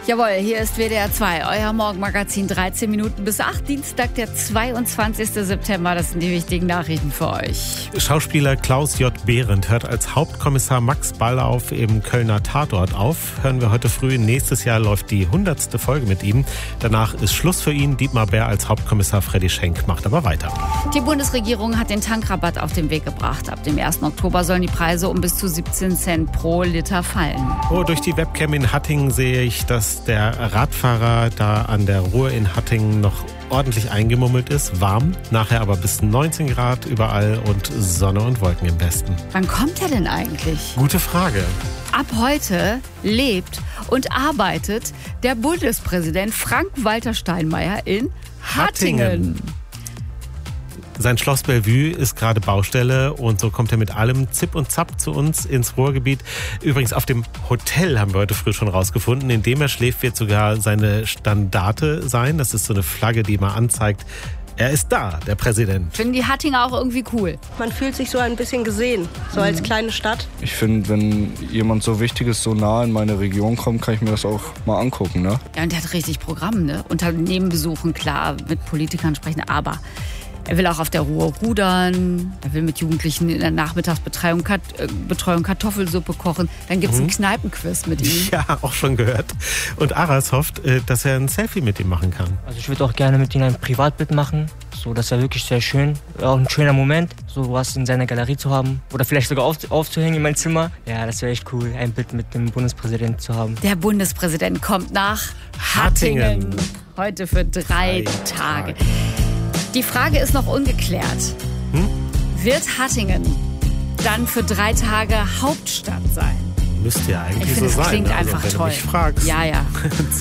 Jawohl, hier ist WDR 2, euer Morgenmagazin, 13 Minuten bis 8, Dienstag, der 22. September. Das sind die wichtigen Nachrichten für euch. Schauspieler Klaus J. Behrendt hört als Hauptkommissar Max Ballauf im Kölner Tatort auf. Hören wir heute früh. Nächstes Jahr läuft die 100. Folge mit ihm. Danach ist Schluss für ihn. Dietmar Bär als Hauptkommissar Freddy Schenk macht aber weiter. Die Bundesregierung hat den Tankrabatt auf den Weg gebracht. Ab dem 1. Oktober sollen die Preise um bis zu 17 Cent pro Liter fallen. Oh, durch die Webcam in Hattingen sehe ich, dass der Radfahrer da an der Ruhr in Hattingen noch ordentlich eingemummelt ist. Warm, nachher aber bis 19 Grad überall und Sonne und Wolken im Westen. Wann kommt er denn eigentlich? Gute Frage. Ab heute lebt und arbeitet der Bundespräsident Frank-Walter Steinmeier in Hattingen. Sein Schloss Bellevue ist gerade Baustelle und so kommt er mit allem Zip und Zap zu uns ins Ruhrgebiet. Übrigens auf dem Hotel haben wir heute früh schon rausgefunden, in dem er schläft, wird sogar seine Standarte sein. Das ist so eine Flagge, die mal anzeigt, er ist da, der Präsident. Finden die Hattinger auch irgendwie cool? Man fühlt sich so ein bisschen gesehen, so als kleine Stadt. Ich finde, wenn jemand so Wichtiges so nah in meine Region kommt, kann ich mir das auch mal angucken, ne? Ja, und der hat richtig Programm, ne? Unternehmen besuchen, klar, mit Politikern sprechen, aber er will auch auf der Ruhr rudern, er will mit Jugendlichen in der Nachmittagsbetreuung Kartoffelsuppe kochen. Dann gibt es einen Kneipenquiz mit ihm. Ja, auch schon gehört. Und Aras hofft, dass er ein Selfie mit ihm machen kann. Also ich würde auch gerne mit ihm ein Privatbild machen. So, das wäre wirklich sehr schön. Auch ein schöner Moment, so was in seiner Galerie zu haben. Oder vielleicht sogar aufzuhängen in mein Zimmer. Ja, das wäre echt cool, ein Bild mit dem Bundespräsidenten zu haben. Der Bundespräsident kommt nach Hattingen. Heute für 3 Tage. Die Frage ist noch ungeklärt. Wird Hattingen dann für 3 Tage Hauptstadt sein? Müsste ja eigentlich ich finde, so das sein. klingt Also, einfach wenn toll. Du mich fragst. Ja.